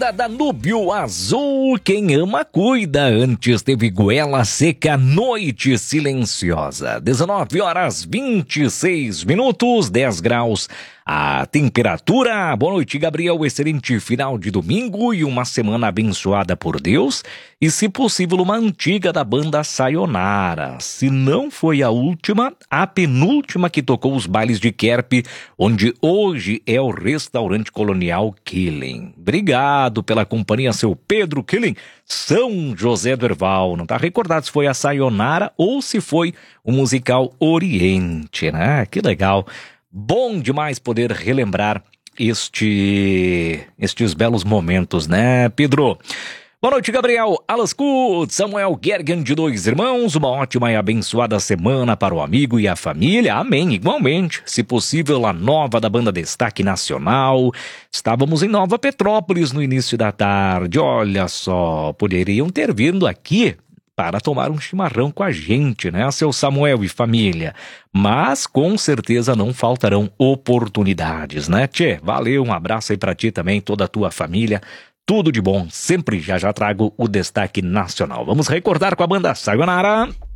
Banda Danúbio Azul, quem ama cuida. Antes teve Goela Seca, Noite Silenciosa. 19 horas 26 minutos, 10 graus a temperatura. Boa noite, Gabriel. Excelente final de domingo e uma semana abençoada por Deus. E, se possível, uma antiga da banda Sayonara. Se não foi a última, a penúltima que tocou os bailes de Kerp, onde hoje é o restaurante colonial Killing. Obrigado pela companhia, seu Pedro Killing, São José do Herval. Não tá recordado se foi a Sayonara ou se foi o musical Oriente, né? Que legal. Bom demais poder relembrar estes belos momentos, né, Pedro? Boa noite, Gabriel. Alascut, Samuel Gergen de Dois Irmãos. Uma ótima e abençoada semana para o amigo e a família. Amém. Igualmente. Se possível, a nova da banda Destaque Nacional. Estávamos em Nova Petrópolis no início da tarde. Olha só, poderiam ter vindo aqui para tomar um chimarrão com a gente, né, seu Samuel e família? Mas com certeza não faltarão oportunidades, né, tchê? Valeu, um abraço aí pra ti também, toda a tua família. Tudo de bom, sempre já trago o Destaque Nacional. Vamos recordar com a banda Sayonara.